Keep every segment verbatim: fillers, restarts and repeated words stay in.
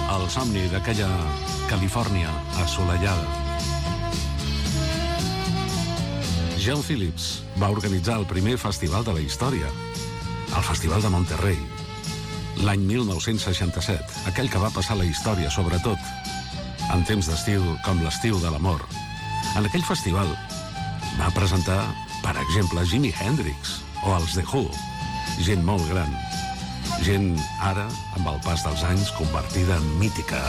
el somni d'aquella Califòrnia assolellada. John Phillips va organitzar el primer festival de la història, el Festival de Monterrey, l'any mil nou-cents seixanta-set, aquell que va passar la història, sobretot en temps d'estiu com l'estiu de l'amor. En aquell festival va presentar, per exemple, Jimi Hendrix o els The Who, gent molt gran, gent ara, amb el pas dels anys, convertida en mítica.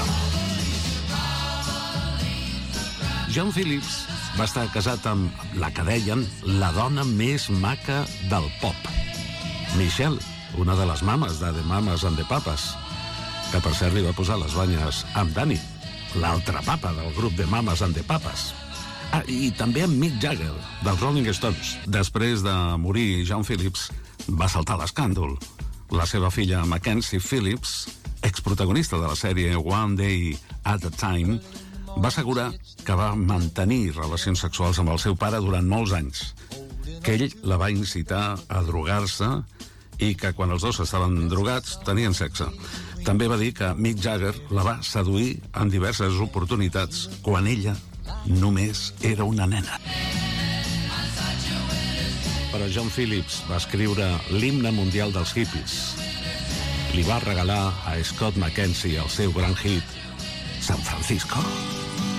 John Phillips va estar casat amb la que deien la dona més maca del pop, Michelle, una de les mames de The Mamas and the Papas, que per cert li va posar les banyes amb Danny, l'altre papa del grup de Mamas and the Papas. Ah, i també amb Mick Jagger, dels Rolling Stones. Després de morir John Phillips, va saltar l'escàndol. La seva filla Mackenzie Phillips, exprotagonista de la sèrie One Day at a Time, va assegurar que va mantenir relacions sexuals amb el seu pare durant molts anys, que ell la va incitar a drogar-se i que quan els dos estaven drogats tenien sexe. També va dir que Mick Jagger la va seduir en diverses oportunitats quan ella només era una nena. Però John Phillips va escriure l'himne mundial dels hippies. Li va regalar a Scott McKenzie el seu gran hit, San Francisco.